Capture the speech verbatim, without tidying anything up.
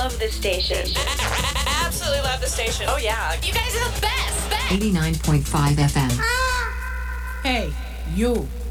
love this station. Absolutely love the station. Oh, yeah. You guys are the best. best. eighty-nine point five F M. Hey, you.